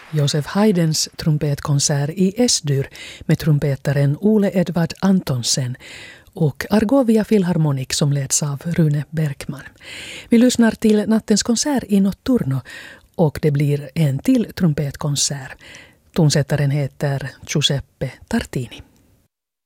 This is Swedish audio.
Josef Haydns trumpetkonsert i S-dur med trumpetaren Ole Edvard Antonsen och Argovia Philharmonic som leds av Rune Bergman. Vi lyssnar till nattens konsert i Notturno och det blir en till trumpetkonsert. Tonsättaren heter Giuseppe Tartini.